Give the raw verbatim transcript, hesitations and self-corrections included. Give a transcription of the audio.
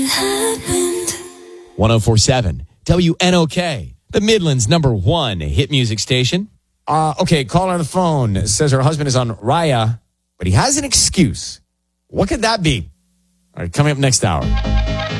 one oh four point seven W N O K, the Midland's number one hit music station. Uh, okay, caller on the phone says her husband is on Raya, but he has an excuse. What could that be? All right, coming up next hour.